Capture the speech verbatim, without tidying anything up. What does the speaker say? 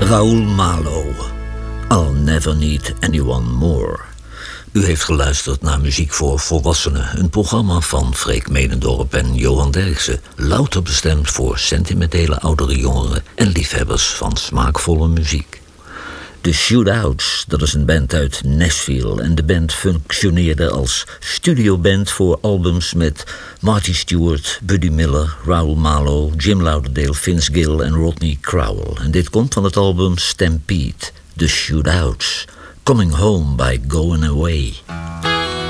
Raoul Malo, I'll Never Need Anyone More. U heeft geluisterd naar Muziek voor Volwassenen, een programma van Freek Medendorp en Johan Derksen, louter bestemd voor sentimentele oudere jongeren en liefhebbers van smaakvolle muziek. De Shootouts, dat is een band uit Nashville en de band functioneerde als studioband voor albums met Marty Stewart, Buddy Miller, Raoul Malo, Jim Lauderdale, Vince Gill en Rodney Crowell. En dit komt van het album Stampede, The Shootouts, Coming Home by Going Away.